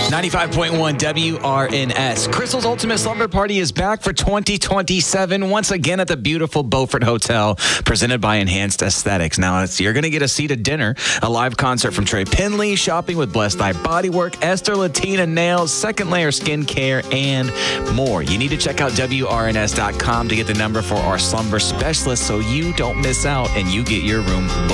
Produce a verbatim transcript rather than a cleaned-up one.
ninety-five point one W R N S. Crystal's Ultimate Slumber Party is back for twenty twenty-seven, once again at the beautiful Beaufort Hotel, presented by Enhanced Aesthetics. Now, it's, you're going to get a seat at dinner, a live concert from Trey Penley, shopping with Blessed Eye Bodywork, Esther Latina Nails, Second Layer Skincare, and more. You need to check out W R N S dot com to get the number for our slumber specialist so you don't miss out and you get your room booked.